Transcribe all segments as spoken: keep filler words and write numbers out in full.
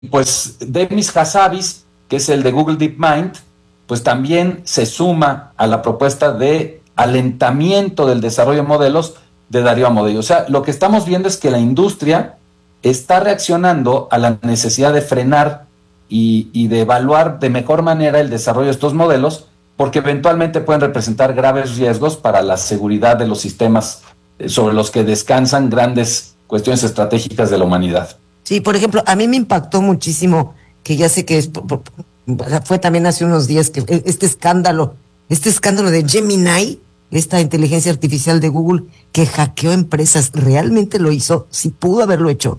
pues Demis Hassabis, que es el de Google DeepMind, pues también se suma a la propuesta de alentamiento del desarrollo de modelos de Darío Amodei. O sea, lo que estamos viendo es que la industria está reaccionando a la necesidad de frenar y, y de evaluar de mejor manera el desarrollo de estos modelos, porque eventualmente pueden representar graves riesgos para la seguridad de los sistemas sobre los que descansan grandes cuestiones estratégicas de la humanidad. Sí, por ejemplo, a mí me impactó muchísimo, que ya sé que es, fue también hace unos días, que este escándalo, este escándalo de Gemini, esta inteligencia artificial de Google, que hackeó empresas, ¿realmente lo hizo? ¿Sí pudo haberlo hecho?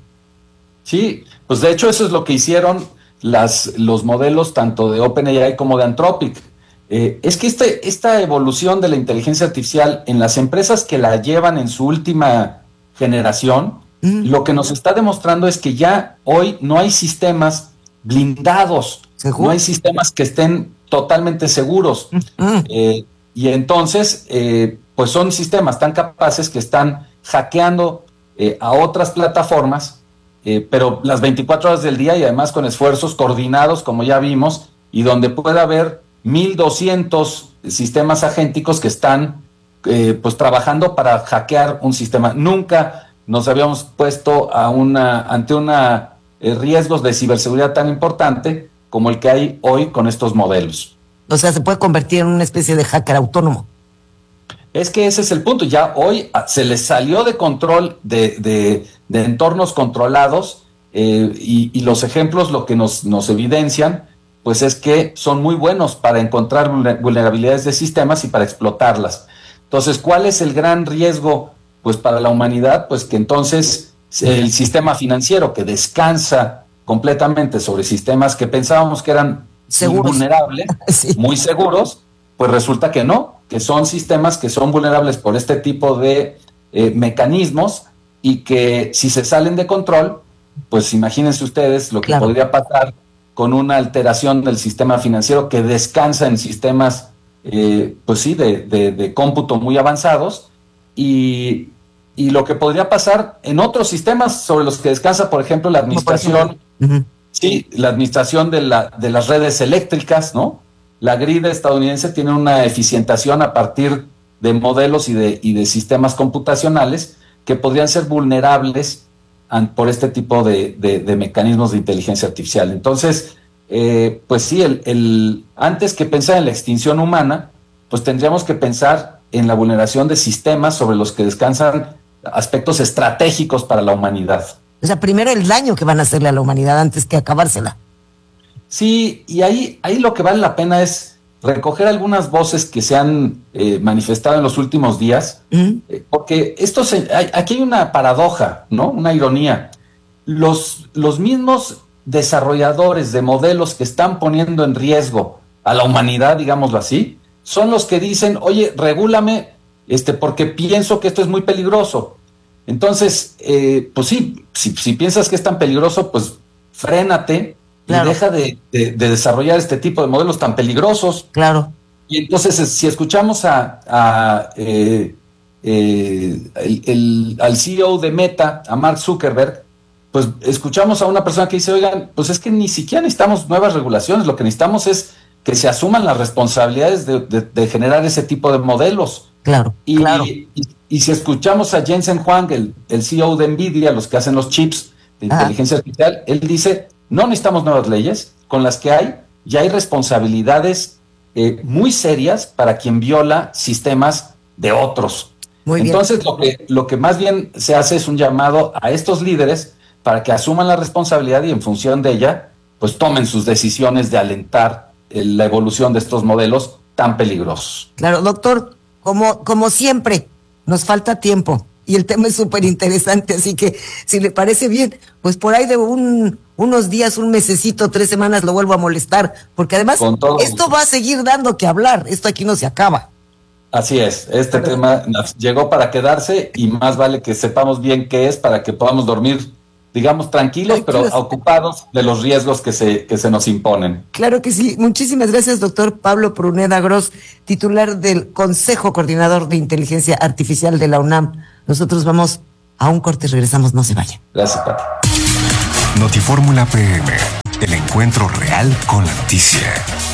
Sí, pues de hecho eso es lo que hicieron las, los modelos tanto de OpenAI como de Anthropic. Eh, es que este, esta evolución de la inteligencia artificial en las empresas que la llevan en su última generación, mm. lo que nos está demostrando es que ya hoy no hay sistemas blindados, ¿seguro? No hay sistemas que estén totalmente seguros. Mm. Eh, y entonces, eh, pues son sistemas tan capaces que están hackeando eh, a otras plataformas, eh, pero las veinticuatro horas del día y además con esfuerzos coordinados, como ya vimos, y donde puede haber mil doscientos sistemas agénticos que están eh, pues trabajando para hackear un sistema. Nunca nos habíamos puesto a una, ante una eh, riesgos de ciberseguridad tan importante como el que hay hoy con estos modelos. O sea, se puede convertir en una especie de hacker autónomo. Es que ese es el punto. Ya hoy se les salió de control de, de, de entornos controlados eh, y, y los ejemplos lo que nos, nos evidencian pues es que son muy buenos para encontrar vulnerabilidades de sistemas y para explotarlas. Entonces, ¿cuál es el gran riesgo pues para la humanidad? Pues que entonces el sistema financiero que descansa completamente sobre sistemas que pensábamos que eran seguros, vulnerables, sí. muy seguros, pues resulta que no, que son sistemas que son vulnerables por este tipo de eh, mecanismos y que si se salen de control, pues imagínense ustedes lo que claro. podría pasar con una alteración del sistema financiero que descansa en sistemas, eh, pues sí, de, de, de cómputo muy avanzados, y, y lo que podría pasar en otros sistemas sobre los que descansa, por ejemplo, la administración, uh-huh. sí, la administración de, la, de las redes eléctricas, ¿no? La grid estadounidense tiene una eficientación a partir de modelos y de, y de sistemas computacionales que podrían ser vulnerables por este tipo de, de, de mecanismos de inteligencia artificial. Entonces, eh, pues sí, el, el, antes que pensar en la extinción humana, pues tendríamos que pensar en la vulneración de sistemas sobre los que descansan aspectos estratégicos para la humanidad. O sea, primero el daño que van a hacerle a la humanidad antes que acabársela. Sí, y ahí, ahí lo que vale la pena es recoger algunas voces que se han eh, manifestado en los últimos días, ¿Mm? eh, porque esto se, hay, aquí hay una paradoja, ¿no? Una ironía. Los, los mismos desarrolladores de modelos que están poniendo en riesgo a la humanidad, digámoslo así, son los que dicen, oye, regúlame, este, porque pienso que esto es muy peligroso. Entonces, eh, pues sí, si, si piensas que es tan peligroso, pues frénate. Claro. Y deja de, de, de desarrollar este tipo de modelos tan peligrosos. Claro. Y entonces, si escuchamos a, a eh, eh, el, el, al C E O de Meta, a Mark Zuckerberg, pues escuchamos a una persona que dice, oigan, pues es que ni siquiera necesitamos nuevas regulaciones, lo que necesitamos es que se asuman las responsabilidades de, de, de generar ese tipo de modelos. Claro, y, claro. Y, y, y si escuchamos a Jensen Huang, el, el C E O de Nvidia, los que hacen los chips de Ajá. inteligencia artificial, él dice, no necesitamos nuevas leyes, con las que hay, ya hay responsabilidades eh, muy serias para quien viola sistemas de otros. Muy Entonces, bien. Lo que, lo que más bien se hace es un llamado a estos líderes para que asuman la responsabilidad y en función de ella, pues tomen sus decisiones de alentar eh, la evolución de estos modelos tan peligrosos. Claro, doctor, como, como siempre, nos falta tiempo. Y el tema es súper interesante, así que si le parece bien, pues por ahí de un, unos días, un mesecito, tres semanas lo vuelvo a molestar, porque además esto va a seguir dando que hablar, esto aquí no se acaba. Así es, este Pero, tema llegó para quedarse y más vale que sepamos bien qué es para que podamos dormir, digamos, tranquilos, tranquilos. pero ocupados de los riesgos que se, que se nos imponen. Claro que sí. Muchísimas gracias, doctor Pablo Pruneda Gross, titular del Consejo Coordinador de Inteligencia Artificial de la UNAM. Nosotros vamos a un corte y regresamos, no se vayan. Gracias, Pati. Notifórmula P M, el encuentro real con la noticia.